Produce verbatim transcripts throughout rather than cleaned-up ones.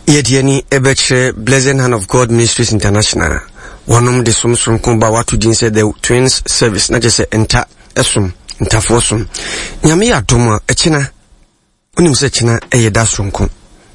Yediani Ebeche Blessed Hand of God Ministries International. One of the sums from Kumba Watu Din said the twins service, not just enter esum, enter fosum. Yami Atoma, Echina, Unim Sechina, a dasrunkum.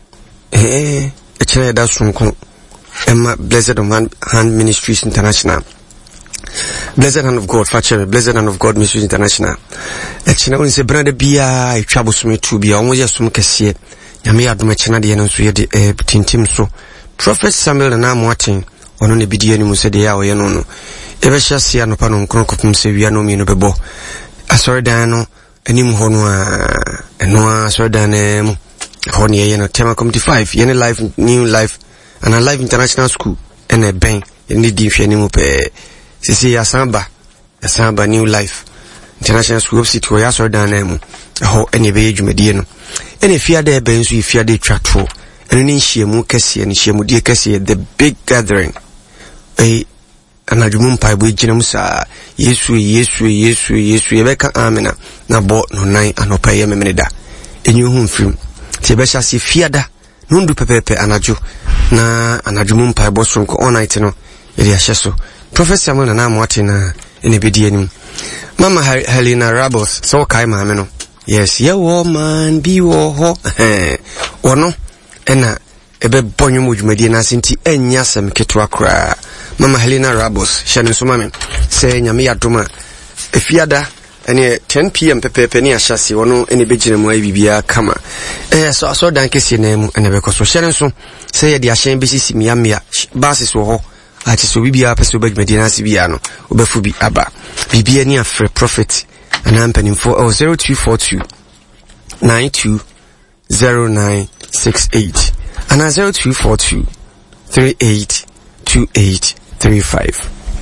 Eh, Echina dasrunkum. Emma Blessed Hand Ministries International. Blessed Hand of God, Father, Blessed Hand of God Ministries International. Echina Unim se brother Bia, Trabusme to be almost just some cassia. Yami Aduma China, the announced the tintim so. Prophet Samuel and I'm watching. Ono ne bidie ni mu se de ya o ye no no e be hya sia no pa no nkronkopum se wia no mi no bebo asori dan no anim ho no a eno asori dan mu ho ne ye no tema community five ye ne life new life and a life international school and a ben ye ne di hwe ni mu pe sisi ya samba ya samba new life international school city wo ya asori dan mu ho ene be dwumadie no ene fia da ben so fia da twatro ene ni hyiemu kese ni hyiemu die kese the big gathering. Eh, anadwumum paibo ginam sa Yesu Yesu Yesu Yesu yebeka amena na bo no nan anopa ye memeda enyu hu mfrim ti besha si fiada nundu pepepe anadwo na anadwumum paibo sonko all night no yede ahyeso Prophet Samuel na amwate na ene bedi anim Mama Helena Rabos so kai maame no yes ye wo man bi wo ho eh ono ena ebe bonyo mujumadi na sinti enya sem ketwa kra Mama Helena Rabos shane so mame say nyame yadoma efiada ene ten p m pepepe ni ahyase wono ene begire mu ayi bibia kama eh so so dan kesi na mu ene bekoso shane so say ye de ahyen besisi miamia basis wo ho ati so bibia peso begimadi na sibia no obefu bi aba bibia ni afre prophet anampani for oh zero two four two nine two zero nine six eight and zero two four two three eight two eight three five.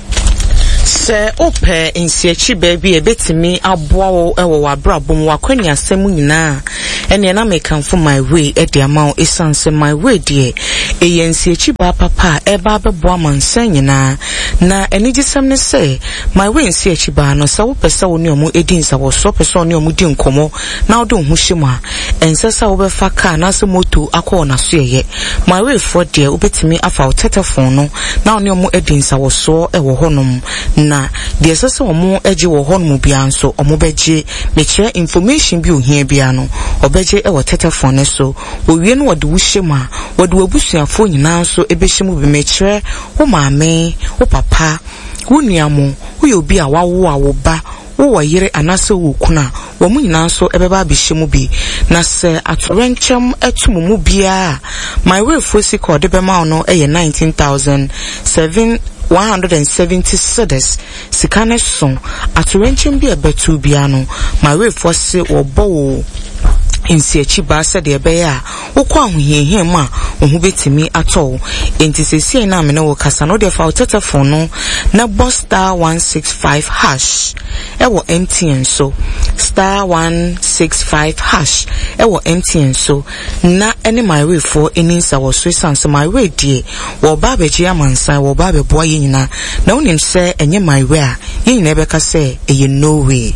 Se ope insiechi baby e betimi aboa wo ewo wabrabom wakwani asem nyina ene na mekanfo my way e de ama esanse my way de e yensiechi ba papa e ba beboa mansan nyina na eni gisem ne se my way insiechi ba no se wo pesa wo ne omo edin sa wo so pesa ne omo di nkomo na odo hu hima ensesa wo be fa ka na se moto akọ na so ye my way for de wo betimi afa wo telephone no na one omo edin sa wo so e wo honom na de sese omo eje wo honom bia nso omo beje mekire information bi ohia bia no obeje e wo telephone so owie no wode wo hima wode wabusuafo nyina nso ebehyimu bi mekire wo maame wo papa wo nuamo wo yobi a wawo a wo ba wo wayire anase wo kuna wo mu nyina nso ebeba abehyimu bi na se atorenchem etumumu bia my way for sika de be ma no eye nineteen thousand seven one hundred seventy cedis sikane son atorenchem bi ebetu bia no my way for se wo bo insiechi ba se de be ya wokọ ahohiehie ma ohu betimi atọ entisesi na me na wo kasa no de fa telephone no na boss star one six five hash ewo M T N so star one six five hash ewo M T N so na any my way for any sa wo so sanse my way die wo ba beji amansan wo ba be boa yina na unim se enye my way a yin na be ka se eye no way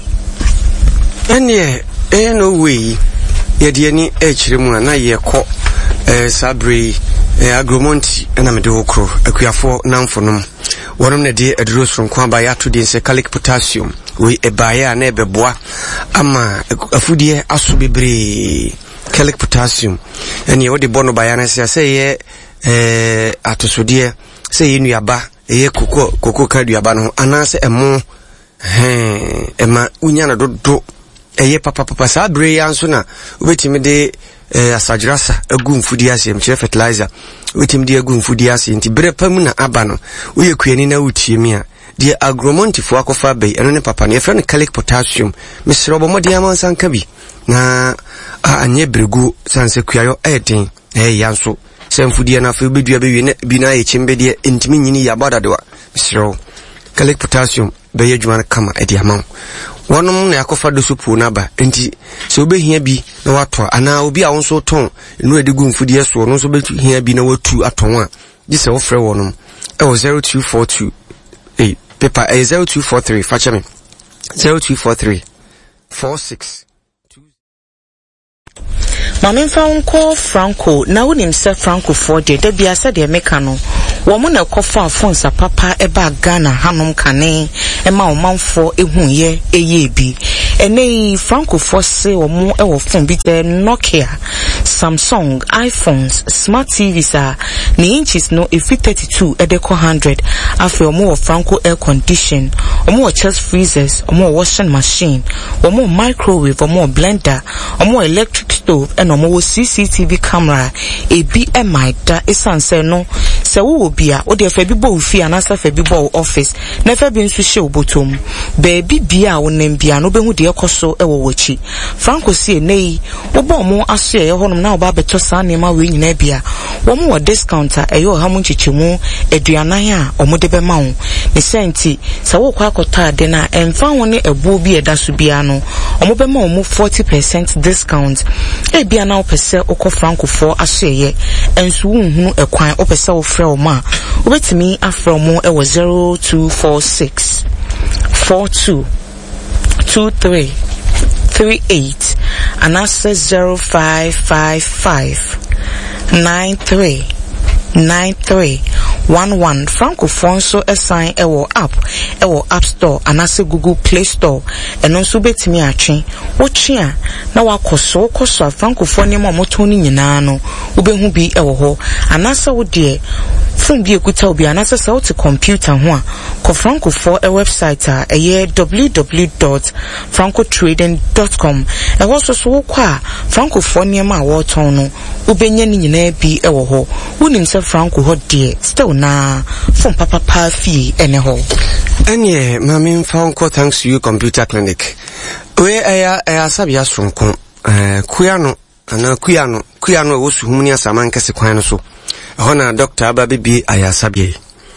enye eh no way yedi ni echiremu na yekọ eh sabre eh agromonti na mede okro akuafo namfonom wonom ne de aduro sonkwa ba ya to de se calic potassium we ebaya na ebeboa ama afudie aso bebre calic potassium ene wo de bono ba ya na se se ye eh atosodie se ye nuaba ye koko koko kaduaba no anase emo eh ema unya na dodo eye papa papa sabre yanso na obetimi de eh asagrasa agu mfudi ase mche fertilizer obetimi de agu mfudi ase nti bere pamu na aba no uye kuani na utiemi a de agromontifo akofa bei eno ne papa ne efra ne calic potassium misro bo modi amansan ka bi na anye bregu sanse kuayo eden eh yanso semfudi na fa obedua bewie ne bi na ye chimbe de ntimi nyini ya badadewa misro calic potassium be yedwan kama edi amam wonom na yakofa do supu na ba enti se obehia bi na wato ana obi a wonso ton no edigu mfudie so no so behia bi na watu aton a gise wo frɛ wonom e wo zero two four two eh paper eh zero two four three facha me zero two four three four six Mame mfa unko Franco na wonim se Franco for de de bia se de meka no wo mo na kofa afonsa papa eba Ghana hanom kane ema wo manfo ehunye eye bi ene Franco for se wo mo e wo phone bi te Nokia, Samsung, iPhones, smart T Vs a ni inches no if thirty-two e de one hundred afi wo mo wo Franco air condition, wo mo chest freezers, wo mo washing machine, wo mo microwave, wo mo blender, wo mo electric stove and wo C C T V camera e bi e my da esanse no se wo bia wo de fa bi bo fi anasa fa bi bo office na fa bi nsu hye obotom ba bi bia wo nem bia no behu de ekoso e wo wachi Franco sie nei wo bo mo aso ye honom na wo ba beto sa nema we nyina bia wo mo discounter e yo ha mo nchichemu aduanan a o mo de be ma wo ne senti se wo kwa akota de na emfa wo ne ebuo bi eda so bia no o mo be ma wo forty percent discount e bia na wo pese okọ Franco for aso ye enso wo hunu ekwan wo pese wo frɛ wo ma obetimi afrɛ mo e wo zero two four six four two two three three eight and answer zero five five five nine three nine three one one. Franco Fonso assign ewo app ewo App Store anase Google Play Store eno nso betimi atwe wo twe a na wakoso koso Franco Foni ma motoni nyina no ubehu bi ewo ho anase wo de phone bi ekuta obi anase se wo te computer ho a ko Franco for a website a eye w w w dot franco trading dot com e wo so so wo kwa Franco Foni ma wo ton no ubenya ni nyina bi ewo ho wonim se Franco ho de still na phone papa pa fi ene ho enye mami Franco thanks to you computer clinic we aya aya sabia sonko eh kuyano na kuyano kuyano wo su humuni asama nkese kwan no so hona doctor ababibi aya sabia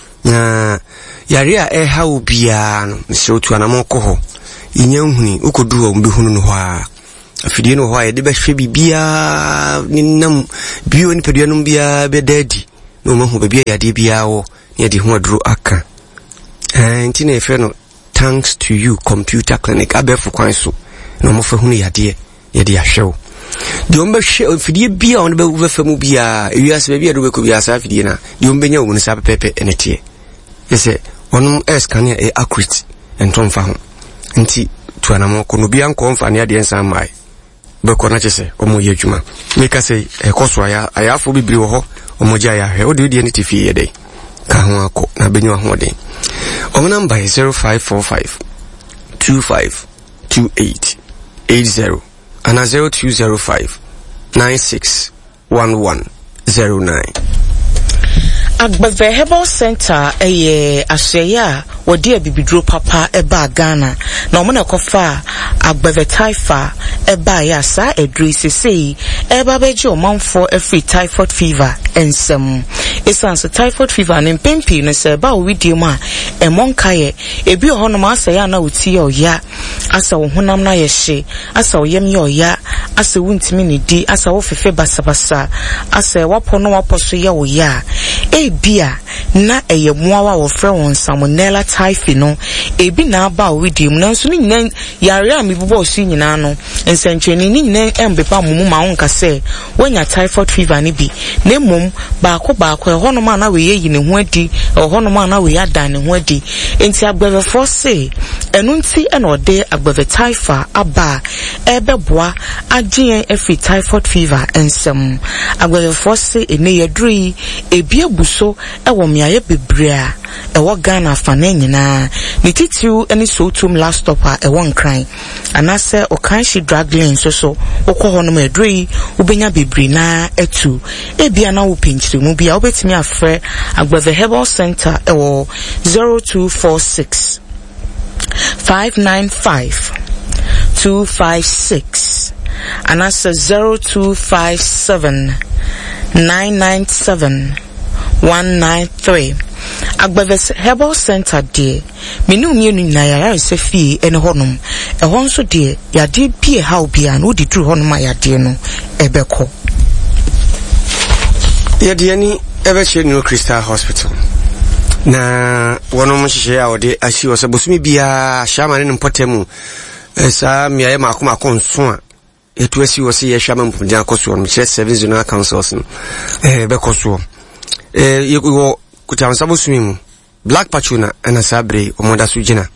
na yare a e ha obia no se otu anamo ko ho inya huni ukodu o mbehunu no ho a afidie no ho a de be hwe bibia ninam bio ni pedua no bia be dadi no mahu bibia yade bia wo ne de ho aduro aka eh nti na efe no thanks to you computer clinic abefu kwan so no mo fa hunu yade yade ahwew de ombe hwe afidie bia on be wo fa mu bia ewiase bia do be ko bia sa afidie na de ombe nya wo no sa pepe enete yese onum escania e accurate enton fa ho nti tuanamo ko no bia nko mfa ne ade ensan mai be ko na chese omo ye adwuma meka sei e koso aya ayafo bibiri wo ho omo ja ya hwe o de de ne tifi ye dai ka ho akọ na benyo ho den omo number zero five four five two five two eight eight zero and zero two zero five nine six one one zero nine. Agbave Herbal Center eye asheya wodi abibidro papa eba Ghana na omo na kofa Agbave Taifa eba ya sa edri sesei eba beje omanfo every typhoid fever ensem esanse typhoid fever ne pempi no se ba owidie ma emonkaye ebi ohono ma asaya na uti oya asa wo honam na ye hye asa wo yem ye oya asa wuntimi ne di asa wo fefe basabasa asa wapo no wapo so ye wo ya ebia na eye muawa wo frɛ won salmonella typhi no ebi na aba owidie mu nanso ni nyina yare a mebubo so nyina no nsentweni ni nyina embepa mumu ma wonka se wonya typhoid fever ni bi na mum baako baako e hono ma na we yi ne ho adi e hono ma na we ada ne ho adi enti agbave for say enu nti e na ode agbave typha aba ebeboa agyen efi typhoid fever ensem agbave for say ene yadri ebi abuso e wo miaye bebrea e wo Ghana fane nyina ni titiu eni sotum last stopper e won kran anase okanshi drug lane so so okọ hono ma edri ubenya bebre na etu ebia na wo pinchire mu bia obetimi afre Agbave Herbal Center e wo zero two four six five nine five two five six anase zero two five seven nine nine seven one nine three. Agbave Herbal Center de menu mienu na yara se fie ene honum e hon so de yade pie how bia no di dru honum ayade no ebeko yade ni ebe che no Crystal Hospital na wono mhihye a ode ashi wo se bosumi bia shama ne mpotemu esa miaye makoma konso a etu asi wo se ye hwama mpumdia akoso no che seven zonal councils no eh be koso eh yego kutansabo sumimu Black Pachuna and a sabre omoda sujina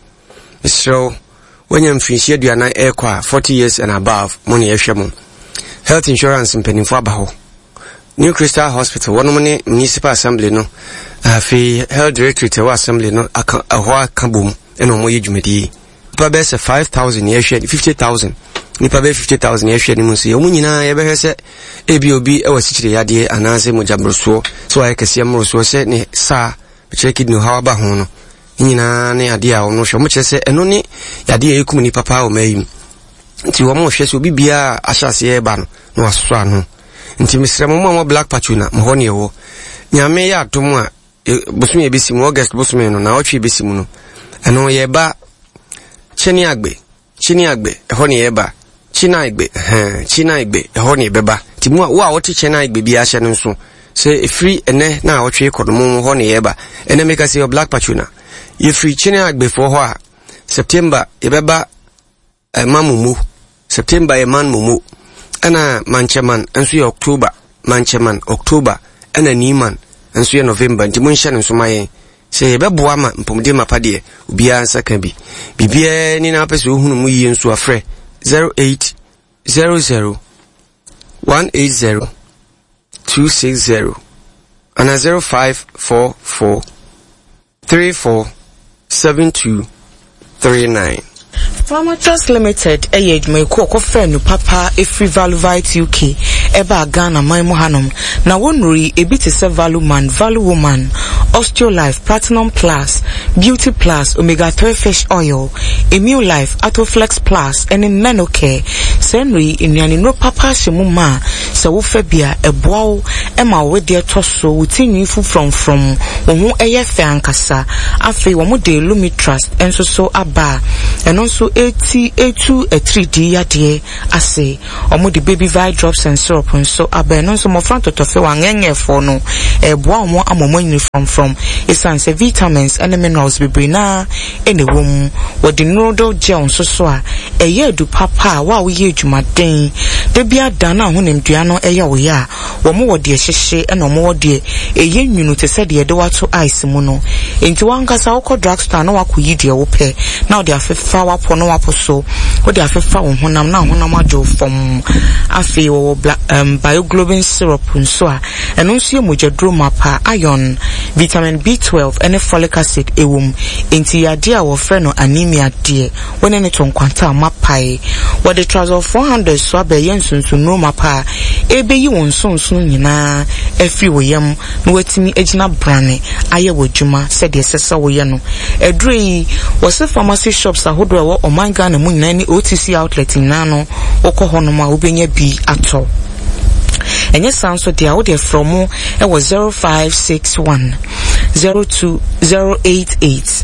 so when you finish aduana e kwa forty years and above money ehwemo health insurance mpenimfo abaho New Crystal Hospital one money municipal assembly no afi health directorate wa assembly no ahwa kabum eno mo yedwumadi pa be se five thousand ye hwe fifty thousand nipa be fifty thousand ye hwe ni munsi omu nyina ye be hwe se ebi obi e wasikyire yade anase mojabroso so aye kase amroso se ne sa check it no how ba ho no nyina ne ade a ono hwe mo kire se eno ne yade e kum ni papa o mayi nti wo mo hwe se obi bia ahyase ye ba no no aso ano nti misra mo mo Black Pachuna mo ho ne wo nyame ya atom a bosumi e besimu August bosumi no na otwe besimu no eno ye ba cheni agbe chini agbe e ho ne ye ba china agbe eh china agbe e ho ne beba ti mo wo a wote china agbe bia hye no nso se free ene na otwe kodomo ho ne ye ba ene make say Black Pachuna ye free china agbe fo ho a September ye beba e mamumu September e man mumu ana mancheman enso ye October mancheman October ana niman enso ye November nti mo nhye nso maye se beboa ma mpomde mapade obia ansa kan bi bibia ni na pese ohunu mu yi nso afre zero eight zero zero one eight zero two six zero and zero five four four three four seven two three nine. Farmer Trust Limited eye dwuma ko kofa nu papa efri Value Vite U K eba Ghana man mu hanom na wonuri ebi te se Value Man, Value Woman, Osteo Life, Platinum Plus, Beauty Plus, Omega three Fish Oil, Immune Life, Atoflex Plus, and in Menocare. Senri inyani no papa shemu ma se wo fa bia eboawo ema wo de toso wutini fu from from wo eye fe ankasa afi wo mo de Lumi Trust enso so aba eno so eighty eighty-two a three D yade ase omo de baby vi drops and syrup nso aba eno so mo front to fe wangenye fo no eboa omo amomani from from esan se vitamins and minerals bebre na ene wom wo de noodle gel nso so a eye du papa wa wo ye dwumaden de bia dana honem dua no eye wo ya wo mo wo de hyehye ena mo wo de eye nwunu te se de de wato ice mu no enti wankasa wo drugstore na wakoyi de wo pe na wo de afefa wapo no wapo so wo de afefa wo honam na honam ajo fom afi wo um, bioglobin syrup nso a eno nso ye mojadro mapa iron vitamin B twelve and folic acid ewum enti yade a wo frɛ no anemia de wone ne tonkwanta mapai wo de trouser four hundred so abaye nsunsun no mapa ebe yi won sonson nyina afri wo yam no watimi agina brane aye wo dwuma said de sesa wo ye no edrei wo se pharmacy shops ahodo wo omanga na mu nyina ni O T C outlet nyina no okohono ma obenya bi ato enye sanso dia wo de from e was zero five six one zero two zero eight eight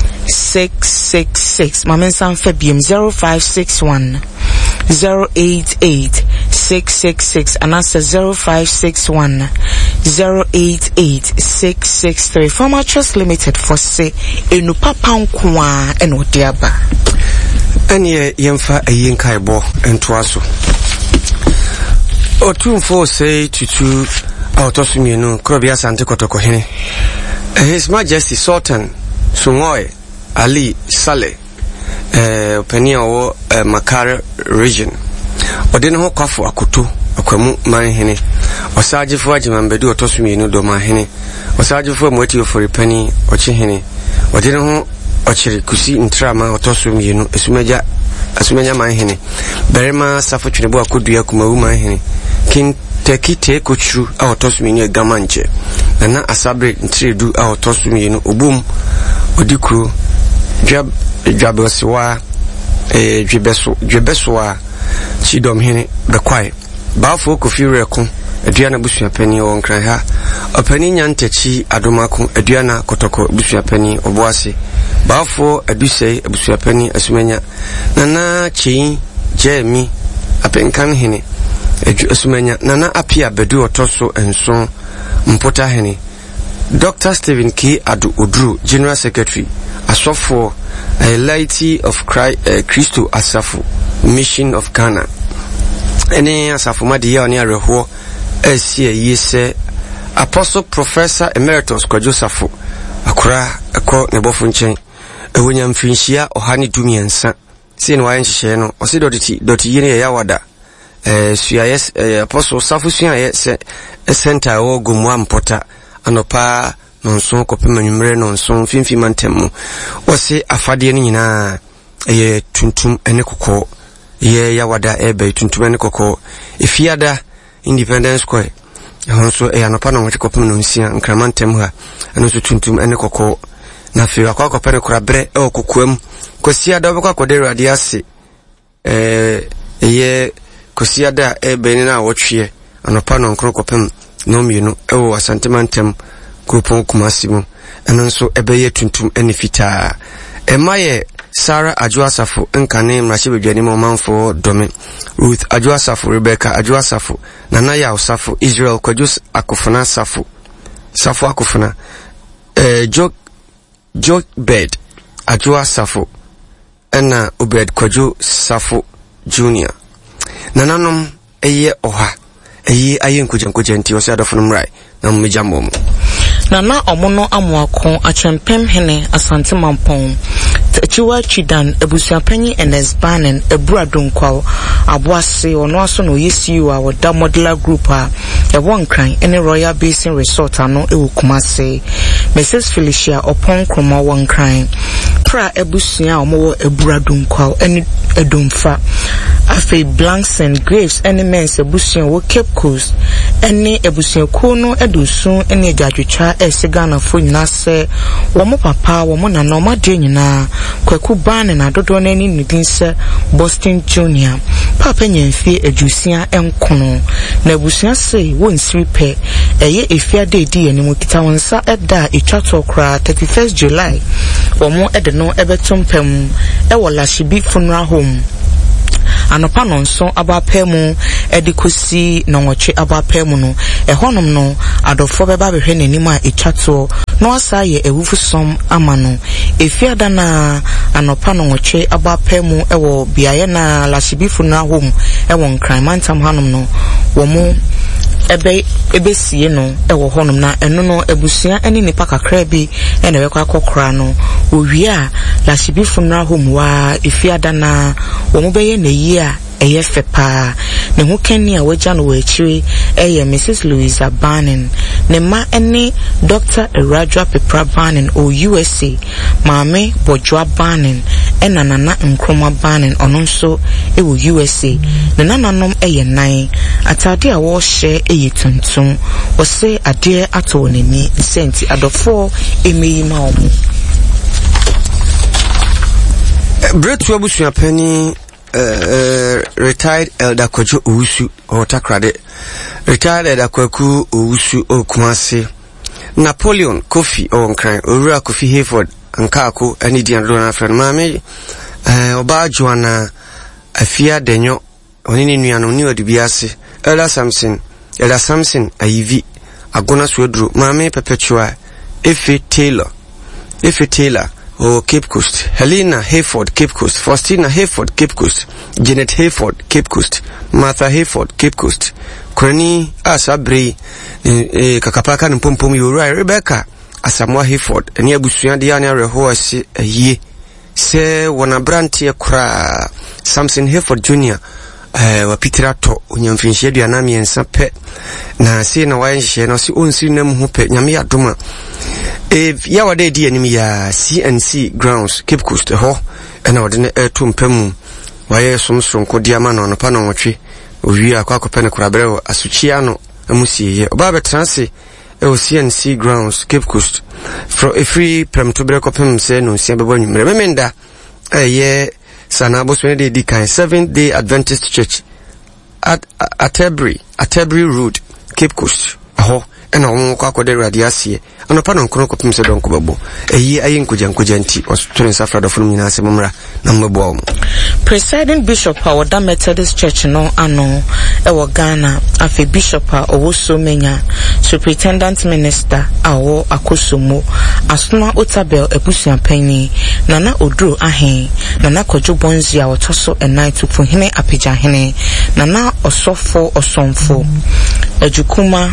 six six six mamen san fabiem zero five six one zero eight eight six six six and answer zero five six one zero eight eight six six three. Farmer Trust Limited for say enu papa nkwa eno diaba anye yemfa ayinkai bo entwaso otumfo say tutu autosumienu krobia sante kotoko hene His Majesty Sultan Sungoy Ali Saleh eh openia wo uh, Makara region odene ho kwafo akoto akwamu man hene osagefo agimambedu otosumienu do man hene osagefo mweti ofori pani ochi hene odene ho ochiri kusi ntrama otosumienu esumeja asumenya man hene berema safo twinebo akodua kumawu man hene kin tekite kochu a otosumienu egamanche na asabre ntredu a otosumienu obum odikuru dwab dwabosiwa eh dwebeso dwebesoa chidom hene bekwai baafo kofiure ko aduana busua pani won kran ha opani nyantachi adomako aduana kotoko busua pani oboase baafo adusei busua pani asumenya nana chi jemi apenkan hene asumenya nana apia bedu otoso enso mpota hene Doctor Stephen K. Adu Odru, General Secretary, Asofo, a Laity of Christ, uh, Christo Asafu, Mission of Ghana. ene asafoma de ya ne areho asie yi se Apostle Professor Emeritus Kwajosafo akora akọ ne bofo nchen ewonya mfinhia ohane dumiensa se ne waye nhye no o se doti doti yene ya wada eh suayes Apostle Safo suaye se center wo gomwa mpota anopa nonso kopema nwumre nonso finfi mantemu o se afade ne nyina eye tuntum ene kokọ ye ya wada ebe tuntum ene kokọ efiada Independence Square honso e anopa no nwche kopema no nsia nkramantem ha eno so tuntum ene kokọ na fi akwa kopene kurabre e okokuam kosiada obekwa kode rade ase eh ye kosiada e beni na wotwe anopa no nkro kopem no mienu e wo asantemantem grupon kumasimu eno so ebeye tuntum ene fita emaye Sarah Ajuasafo nkane mrache bedwani mo manfo dome Ruth Ajuasafo Rebecca Ajuasafo Nana ya Osafo Israel Kwajus Akufuna Safo Safo Akufuna eh Jok Jok Bed Ajuasafo ena Obed Kwaju Safo Junior Nananom eye oha eye aye nkuje nkuje nti osi adofo mrai na mmejambo mu Nana omono amuako achempem hene asante mampon Chiwa Chidan ebusuapanyi Enes Banen eburadonkwal aboase ono aso no yesiu a woda modeler group a e wonkran ene Royal Basin Resort ano ewu Kumase Missus Felicia opon kroma wonkran pra ebusua omo eburadonkwal ene edomfa afi Blanks and Graves ene mense ebusua wo Cape Coast ene ebusua ko no edusun ene jadwetwa esigana fo nyina se wo mo papa wo mo nana ma de nyina Kwaku Bane na dodo na ni nidinse Boston Junior papa nyemfie ajusia enkono na abusia sei wonsiri pe eye efia de di enimu kita wonsa eda etwato kra thirty-first July omo ede no ebetompem e wo Lashibi Funeral Home anopa no nso abapemu edikosi na nwoche abapemu no ehonom no adofo beba behwe nanim a etwato no asaye ewufusom amano efiada na anopa no nwoche abapemu ewo biaye na Lashibi Funeral Home ewo Nkranmantam hanom no womo ebe ebesie no ewo honom na eno no ebusia eni nipa kakra bi ene wekwa akokora no owie a Lashibi Funeral Home wa efiada na womo beye na yi a eye fepa ne ho kani a waja no wachiri eye Missus Louisa Banen ne ma ene Doctor Erajwa Pepra Banen o U S A Mame Bojwa Banen ena nana Nkroma Banen ono nso e wo U S A ne nananom eye nan atade a wo hye eye tuntum wo se ade ato nani senti adofo emeyi ma omo Bretu abusua pani Uh, retired Elder Kwajo Owusu or Takrade retired Elder Kwaku Owusu o Kumase Napoleon Kofi o Nkran Owura Kofi Hayford Nkako ani di andona friend mame eh oba Joanna afia denyo onini nuano ni odibiase Elder Samson Elder Samson ayivi agona swedru mame Perpetua Efe Taylor Efe Taylor o Cape Coast Helena Hayford Cape Coast Faustina Hayford Cape Coast Janet Hayford Cape Coast Martha Hayford Cape Coast Krani Asabre eh, eh, kakapaka npompom yora Rebecca Asamoah Hayford eni abusua de ya reho ase aye se wona brantie kra Samson Hayford Junior eh wa Piterato onyamfinhie aduana miensa pe na se na wayenhye no se onsi nam hu pe nyame adoma if ya wade di anim ya C N C grounds Cape Coast ho ena wade ne eto mpamu waye somsonko diama no no pa no nwotwe owi akwa akopene kurabre asuchia no amusiye oba betranse e o C N C grounds Cape Coast for a free prem to break up him say no sia bebo nyumre memenda eh sana bosone de dikan Seventh Day Adventist Church at Atterbury Atterbury Road Cape Coast aho ena won kwa kode radiasie anopa no nkro kopim se donko babo eyi ayi nkuja nkuja nti osutun safra do funum nyina se momra na mmebo am Presiding Bishop Awoda Methodist Church no ano ewo Ghana afi Bishop Owoso Menya Superintendent Minister awo akosomo asoma Otabel ebusuapanyi Nana Odro Ahe, Nana Kojo Bonzia, or Tosso and Night to Puhine Apijahene, Nana Osofo Osomfo, Ejukuma.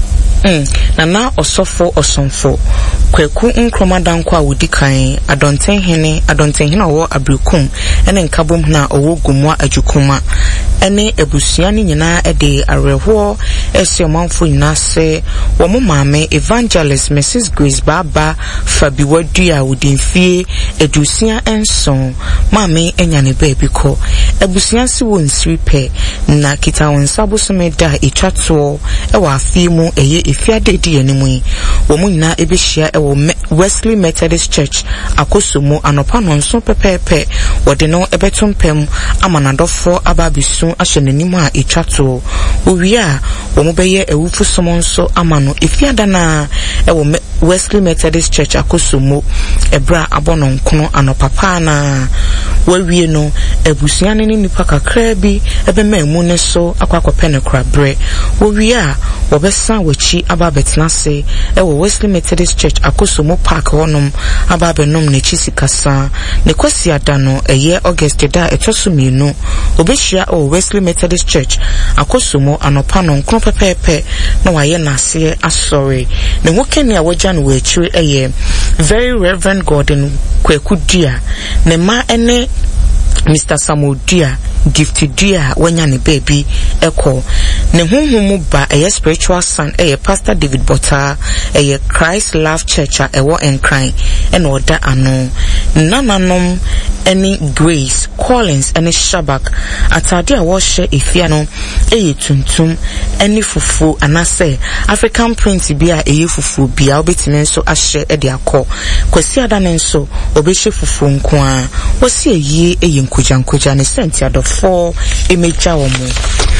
Mm. Nana Osofo Osomfo Kweku Nkroma Dankwa Wudikai Adonten Hene Adonten Hene Owo Abrukum Ene Nkabom na Owo Gumwa Ajukuma Ene Ebusiani nyina ede areho ese omanfo nyina se wo mo maame Evangelist Missus Grace Baba Fabiwadua Wudinfie Edusia enson maame enyane baby ko ebusia se wo nsripe na kita wonsa bosome da etwato e wa afie mu eye efiade di animu yi wo mu nyina ebehia e wo Wesley Methodist Church akosomo anopa no nso pepepe wo de no ebetompem amanadofo ababisu ahyenanimu a etwato wo wi a wo mu beye ewufu somo nso amano efiada na e wo Wesley Methodist Church akosomo ebra abono nkono anopapa na wo wi no ebusia ne nipa kakra bi ebema ne so akwakọpẹ ne krabre wo wi a wo besa wachi aba betnase e wo Wesley Methodist Church akosomo park honum aba benom ne chisikasa ne kwasi adano eye August da etosumienu obehia o Wesley Methodist Church akosomo anopa no nkro pepepe na waye nase asori ne wokene a woja no wachiri eye Very Reverend Gordon Kweku Dia ne ma ene Mister Samuel Dia Gifty Dia wanya ne baby eko ne honhomu ba eye spiritual son eye Pastor David Botta eye Christ Love Church a ewo enkran ene oda ano nananom any Grace Collins any Shabak atade a wo hye efia no eye tuntum any fufu anase African print bia eye fufu bia obetime nso ahye e de akọ kwasi adane nso obehye fufu nko a wosi eye eye nkuja nkuja ne senti adofo emeja wo mu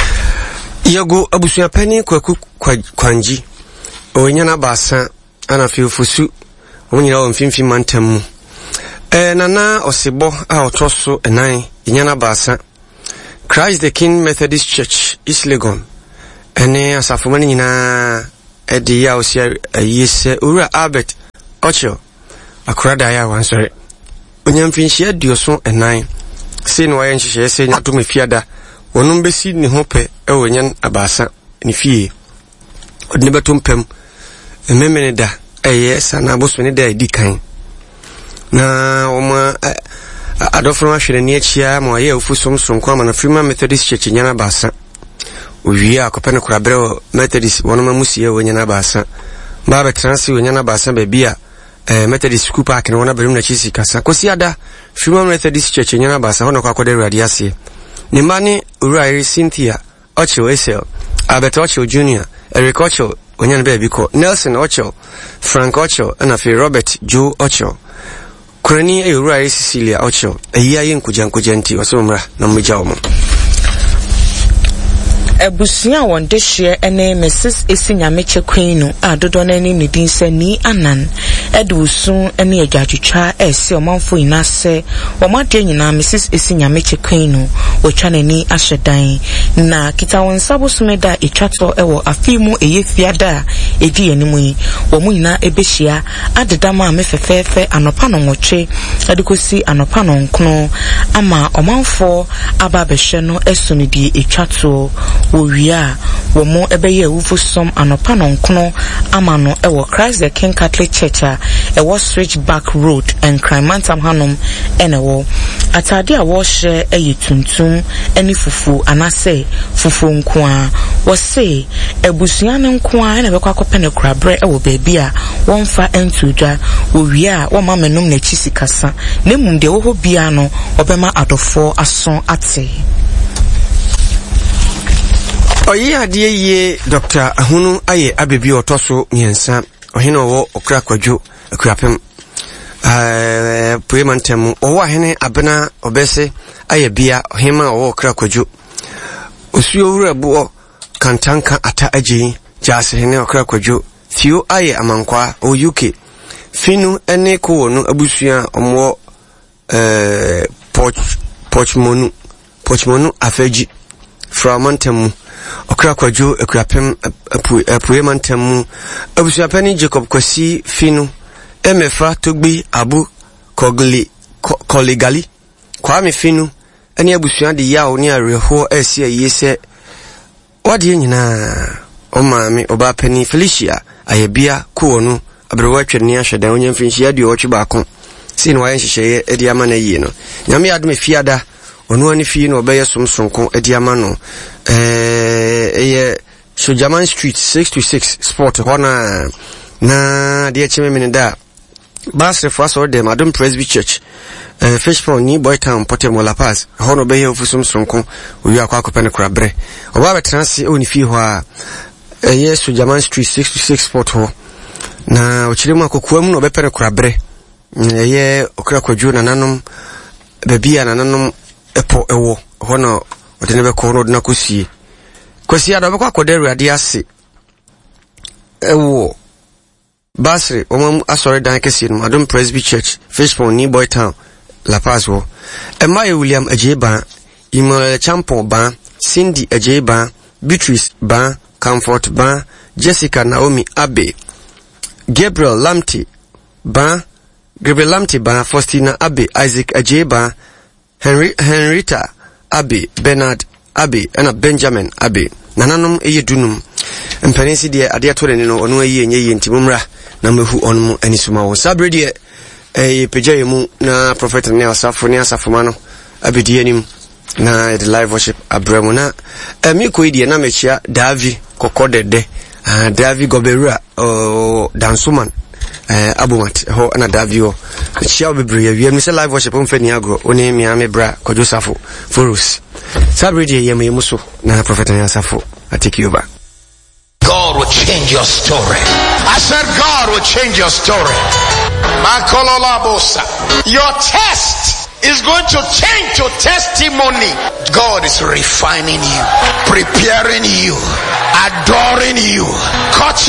Yago abusua pani Kweku Kwanji onyana basa ana fiufusu onyina wo mfimfim mantam eh nana osebo a otoso enan nyana basa Christ the King Methodist Church East Legon ene asafomani nyina edi ya osia ayese ura Albert Ocho akurada ya wansore onyamfinhia adioso enan se no waye nhihye se nyato mefiada wonum besi ni hope e wonyan abasa ni fie odne betompem ememene da eye sana boso ne da edikan na oma adofro ahwere ni achia ma ye ofusom sonko ama na Freeman Methodist Church nyana basa owie akopene korabre Methodist wonuma musie wonyana basa baba transi wonyana basa bebia eh Methodist school park na wona berim na chisi kasa kosiada Freeman Methodist Church nyana basa hono kwa kode radiase ni mani Uri Cynthia Ocho Esel Albert Ocho Junior Eric Ocho wonyana baby ko Nelson Ocho Frank Ocho na fi Robert Joe Ocho Kurani e Uri Cecilia Ocho eya yin kujankuja nti wasomra na mmejawo mo Ebusia wonde hye ene Missus Esinyameche Queen a dodo na ni nidin se ni anan edusun ene agwatwatwa ese omanfo ina se omade nyina Missus Esinyameche Queen otwa nani ahyedan na kita wonsa bosomeda etwato ewo afimu eyefiada edi animu yi omu nyina ebehia adeda ma mefefefe anopa no nwotwe adekosi anopa no nkono ama omanfo aba behwe no esonidi etwato Wia womo ebeye wufu som anopa no nkono amano ewo Christ the King Catholic Church ewo Switchback Road and Crimantam Hanum enewo atade a wo hye eye tuntum eni fufu anase fufu nko a wo se ebusuan nko a ene bekwa kopene krabre ewo baby a wonfa entudwa wo wia wo mamenum na chisikasa nemum de wo ho bia no obema adofo ason ate Oyi adie ye Doctor Ahunu aye abebi otoso miensa ohino wo okra kwadwo akuapem eh poemantem owo ahene abena obese aye bia ohima wo okra kwadwo osuo wura buo kantanka ata aji jase hene okra kwadwo Theo aye amankwa o U K finu ene ko wonu abusua omwo eh poch pochmonu pochmonu afeji framantem okra kwadwo akuapem poemantem abusuapani Jacob Kwasi finu emefa togbi abu kogli Koligali Kwame Finu ene abusua de ya oni areho esi ayese wade nyina o maami oba pani Felicia ayebia ko no abrewa twene ahweda onye mfinhia de otwe baako sin wa yenhyehyeye edi ama na yie no nyame adome fiada onu ani fi no obeye somsonko edi ama no eh eye Sojaman Street six to six sport hona na de cheme minida Basre Faso de Madam Presby Church uh, Fishpond ni Boy Town Potemo La Paz hono be here fusum sonko owi akwa akopene krabre oba betranse oni fi ho a eh Sojaman Street six to six sport ho na ochiremu akokuam no bepere krabre eh okra kwadwo na nanom babia na nanom epo ewo hono odene be ko no na kosie kosie ado be kwa koderu ade ase ewo Basre omam asore dan kesi no Adom Presby Church Fishpond ni Boy Town La Paz wo Emaye William Ajeba Imole Champon ba Cindy Ajeba Beatrice ba Comfort ba Jessica Naomi Abe Gabriel Lamti ba Gabriel Lamti ba Faustina Abe Isaac Ajeba Henry Henrita Abe Bernard Abe and Benjamin Abe nananom eye dunum mpanisi de ade atore ne no ono eye enye ye ntimumra na mehu onmu anisuma wo sabre de eh pejaye mu na prophet ne asafo ne asafo no abedi anim na the live worship abremu na emi ko ide na mechia Davi kokodede ah Davi Goberua o dansuman eh abumat ho na Davi ho chia obebre ya wi se live worship mfani agro oni mi amebra kodosafo forus sabre de ye memuso na prophet ne asafo I take you over. God will change your story. I said God will change your story. Your test is going to change to testimony. God is refining you, preparing you, adoring you, cutting